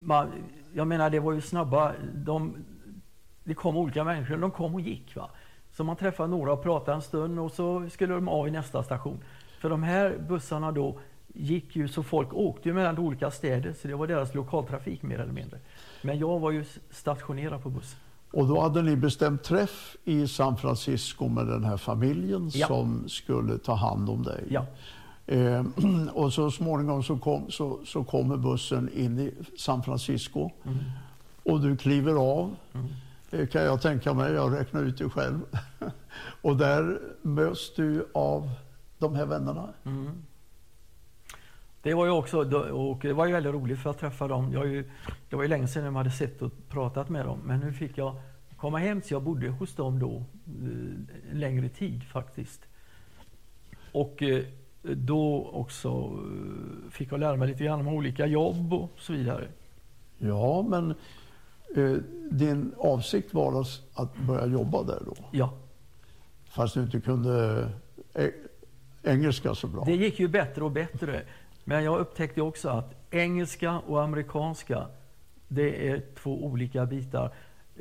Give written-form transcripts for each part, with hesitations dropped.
jag menar, det var ju snabba, det kom olika människor, de kom och gick, va. Så man träffade några och pratade en stund och så skulle de av i nästa station. För de här bussarna då gick ju, så folk åkte ju mellan olika städer, så det var deras lokaltrafik mer eller mindre. Men jag var ju stationerad på bussen. Och då hade ni bestämt träff i San Francisco med den här familjen som skulle ta hand om dig. Ja. Och så småningom så kommer bussen in i San Francisco. Och du kliver av. Kan jag tänka mig, jag räknar ut det själv. Och där möts du av de här vännerna. Det var ju också, och det var ju väldigt roligt för att träffa dem. Det var ju länge sedan jag hade sett och pratat med dem. Men nu fick jag komma hem, så jag bodde hos dem då en längre tid faktiskt. Och då också fick jag lära mig lite grann om olika jobb och så vidare. Ja, men din avsikt var att börja jobba där då? Ja. Fast du inte kunde engelska så bra. Det gick ju bättre och bättre. Men jag upptäckte också att engelska och amerikanska, det är två olika bitar.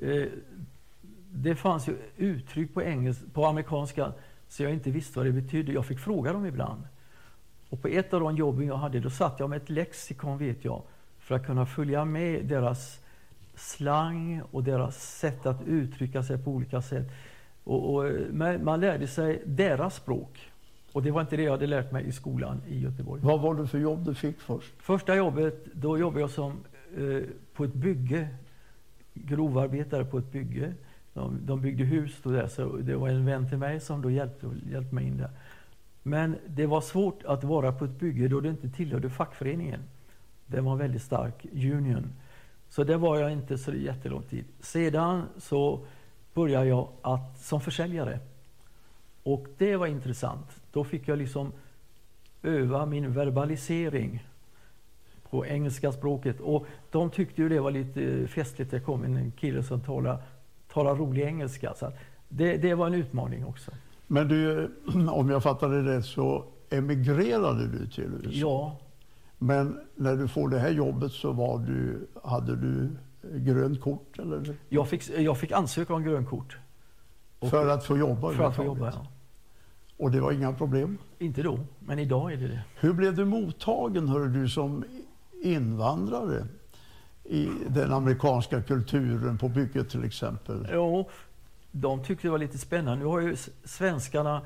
Det fanns ju uttryck på amerikanska så jag inte visste vad det betydde. Jag fick fråga dem ibland. Och på ett av de jobben jag hade, då satt jag med ett lexikon, vet jag, för att kunna följa med deras slang och deras sätt att uttrycka sig på olika sätt. Och man lärde sig deras språk. Och det var inte det jag hade lärt mig i skolan i Göteborg. Vad var det för jobb du fick först? Första jobbet, då jobbade jag som på ett bygge. Grovarbetare på ett bygge. De byggde hus då där, så det var en vän till mig som då hjälpte mig in där. Men det var svårt att vara på ett bygge då det inte tillhörde fackföreningen. Det var en väldigt stark union. Så det var jag inte så jättelång tid. Sedan så började jag som försäljare. Och det var intressant. Då fick jag liksom öva min verbalisering på engelska språket. Och de tyckte ju det var lite festligt. Det kom en kille som talar rolig engelska. Så det var en utmaning också. Men du, om jag fattade det rätt, så emigrerade du till USA? Ja. Men när du får det här jobbet så hade du grönt kort? Eller? Jag fick ansöka om grönt kort. För att få jobba? För att få jobba, ja. Och det var inga problem? Inte då, men idag är det. Hur blev du mottagen, hörde du, som invandrare i den amerikanska kulturen på bygget till exempel? Ja, de tyckte det var lite spännande. Nu har ju svenskarna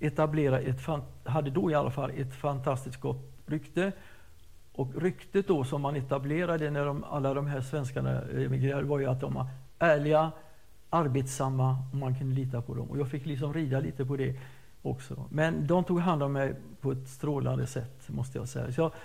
hade då i alla fall ett fantastiskt gott rykte. Och ryktet då som man etablerade när alla de här svenskarna emigrerade var ju att de var ärliga, arbetsamma och man kunde lita på dem. Och jag fick liksom rida lite på det också. Men de tog hand om mig på ett strålande sätt, måste jag säga. Så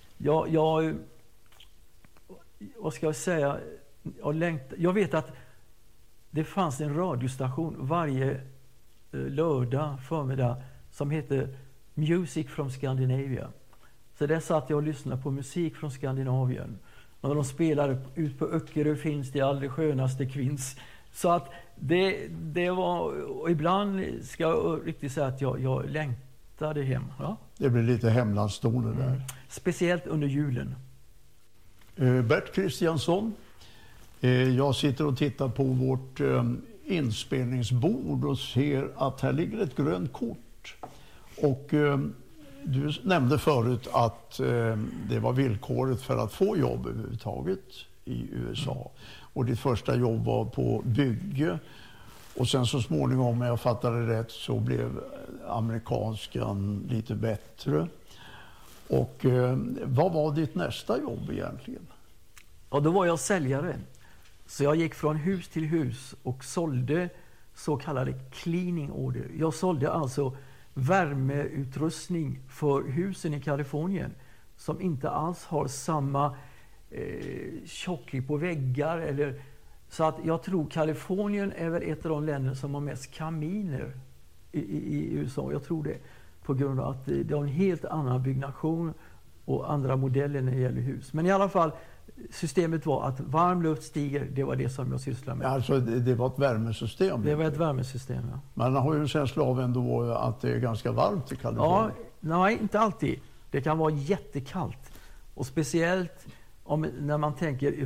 vad ska jag säga? Jag vet att det fanns en radiostation varje lördag förmiddag som hette Music from Scandinavia. Så där satt jag och lyssnade på musik från Skandinavien. Och när de spelade Ut på Öckerö finns det aldrig skönaste kvinns. Så att det var, och ibland ska jag riktigt säga att jag längtade hem. Ja. Det blir lite hemlandstoner där. Speciellt under julen. Bert Kristiansson, jag sitter och tittar på vårt inspelningsbord och ser att här ligger ett grönt kort. Och du nämnde förut att det var villkoret för att få jobb överhuvudtaget i USA. Och ditt första jobb var på bygge. Och sen så småningom, om jag fattade rätt, så blev amerikanskan lite bättre. Och vad var ditt nästa jobb egentligen? Ja, då var jag säljare. Så jag gick från hus till hus och sålde så kallade cleaning order. Jag sålde alltså värmeutrustning för husen i Kalifornien som inte alls har samma tjocklek på väggar. Så att jag tror Kalifornien är väl ett av de länder som har mest kaminer i USA. Jag tror det. På grund av att det har en helt annan byggnation och andra modeller när det gäller hus. Men i alla fall, systemet var att varm luft stiger, det var det som jag sysslade med. Alltså det var ett värmesystem? Det var ett värmesystem, ja. Man har ju en känsla av ändå att det är ganska varmt i Kalifornien. Ja, nej, inte alltid. Det kan vara jättekallt. Och speciellt när man tänker